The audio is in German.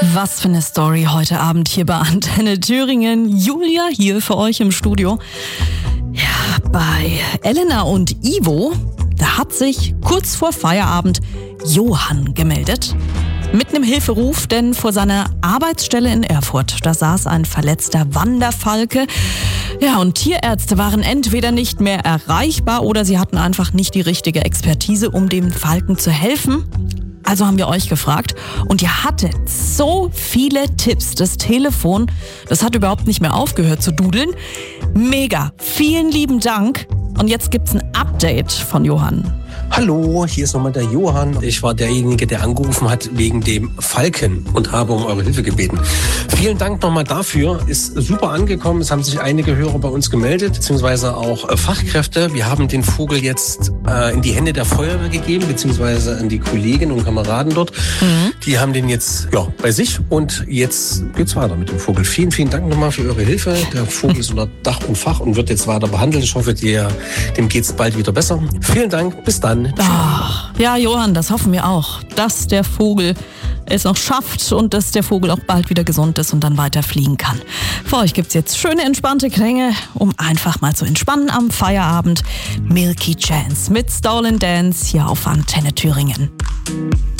Was für eine Story heute Abend hier bei Antenne Thüringen. Julia hier für euch im Studio. Ja, bei Elena und Ivo, da hat sich kurz vor Feierabend Johann gemeldet. Mit einem Hilferuf, denn vor seiner Arbeitsstelle in Erfurt, da saß ein verletzter Wanderfalke. Ja, und Tierärzte waren entweder nicht mehr erreichbar oder sie hatten einfach nicht die richtige Expertise, um dem Falken zu helfen. Also haben wir euch gefragt und ihr hattet so viele Tipps. Das Telefon, das hat überhaupt nicht mehr aufgehört zu dudeln. Mega, vielen lieben Dank. Und jetzt gibt's ein Update von Johann. Hallo, hier ist nochmal der Johann. Ich war derjenige, der angerufen hat wegen dem Falken und habe um eure Hilfe gebeten. Vielen Dank nochmal dafür. Ist super angekommen. Es haben sich einige Hörer bei uns gemeldet, beziehungsweise auch Fachkräfte. Wir haben den Vogel jetzt in die Hände der Feuerwehr gegeben, beziehungsweise an die Kolleginnen und Kameraden dort. Die haben den jetzt bei sich und jetzt geht's weiter mit dem Vogel. Vielen, vielen Dank nochmal für eure Hilfe. Der Vogel ist unter Dach und Fach und wird jetzt weiter behandelt. Ich hoffe, dem geht's bald wieder besser. Vielen Dank. Bis dann. Ach, ja, Johann, das hoffen wir auch, dass der Vogel es noch schafft und dass der Vogel auch bald wieder gesund ist und dann weiter fliegen kann. Für euch gibt's jetzt schöne, entspannte Klänge, um einfach mal zu entspannen am Feierabend. Milky Chance mit Stolen Dance hier auf Antenne Thüringen.